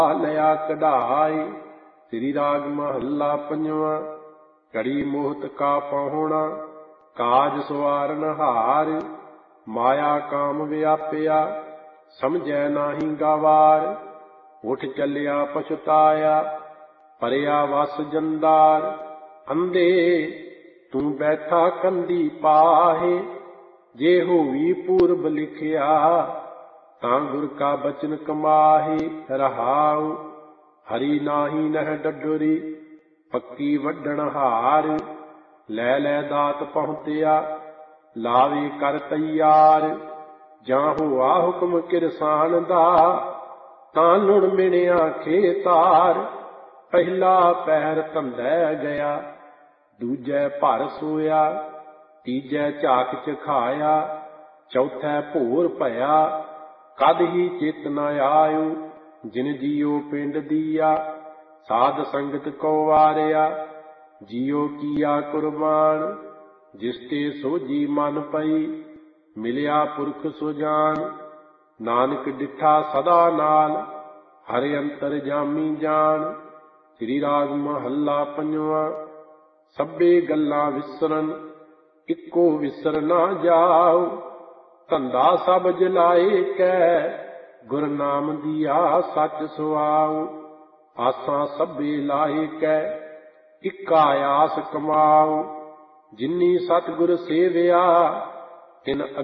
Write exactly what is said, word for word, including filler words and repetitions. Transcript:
ਲਿਆ ਕਢਾਈ। ਸ੍ਰੀ ਰਾਗ ਮਹੱਲਾ ਪੰਜਵਾਂ। ਘੜੀ ਮੋਹਤ ਕਾ ਪਾਹੁਣਾ, ਕਾਜ ਸਵਾਰਨ ਹਾਰ। ਮਾਇਆ ਕਾਮ ਵਿਆਪਿਆ, ਸਮਝੈ ਨਾਹੀ ਗਵਾਰ। ਉੱਠ ਚੱਲਿਆ ਪਛਤਾਇਆ, ਭਰਿਆ ਵਸ ਜੰਦਾਰ। ਅੰਧੇ ਤੂੰ ਬੈਠਾ ਕੰਧੀ ਪਾਹੇ, ਜੇ ਹੋਵੀ ਪੂਰਬ ਲਿਖਿਆ, ਤਾਂ ਗੁਰ ਕਾ ਬਚਨ ਕਮਾਹੇ। ਰਹਾਉ ਹਰੀ ਨਾਹੀ ਨਹਿ ਡਡੋਰੀ, ਪੱਕੀ ਵੱਢਣ ਹਾਰ। ਲੈ ਲੈ ਦਾਤ ਪਹੁੰਚਿਆ, ਲਾਵੇ ਕਰ ਤੈਆਰ। ਜਾਂ ਹੋਆ ਹੁਕਮ ਕਿਰਸਾਨ ਦਾ, ਤਾਂ ਲੁਣ ਮਿਣਿਆ ਖੇਤਾਰ। ਪਹਿਲਾ ਪੈਰ ਧੰਦੈ ਗਿਆ, ਦੂਜੈ ਭਰ ਸੋਇਆ। ਤੀਜੈ ਝਾਕ ਚਖਾਇਆ, ਚੌਥੈ ਭੋਰ ਭਇਆ। ਕਦ ਹੀ ਚਿਤ ਨ ਆਇਓ, ਜਿਨ ਜੀਓ ਪਿੰਡ ਦੀਆ। ਸਾਧ ਸੰਗਤ ਕੋ ਵਾਰਿਆ, ਜੀਓ ਕੀਆ ਕੁਰਬਾਨ। ਜਿਸ ਤੇ ਸੋਝੀ ਮਨ ਪਈ, ਮਿਲਿਆ ਪੁਰਖ ਸੁਜਾਨ। ਨਾਨਕ ਡਿਠਾ ਸਦਾ ਨਾਲ, ਹਰਿ ਅੰਤਰ ਜਾਮੀ ਜਾਣ। ਸ੍ਰੀ ਰਾਗ ਮਹੱਲਾ ਪੰਜਵਾਂ। ਸਭੇ ਗੱਲਾਂ ਵਿਸਰਨ, ਇੱਕੋ ਵਿਸਰ ਨਾ ਜਾਉ। ਧੰਦਾ ਸਭ ਜਲਾਏ ਕੈ, ਗੁਰ ਨਾਮ ਦੀਆ ਸੱਚ ਸੁਆਉ। ਆਸਾਂ ਸਭੇ ਲਾਏ ਕੈ, ਇੱਕਾ ਆਸ ਕਮਾਉ। ਜਿਨੀ ਸਤਿਗੁਰ ਸੇਵਿਆ, ਤਿਨ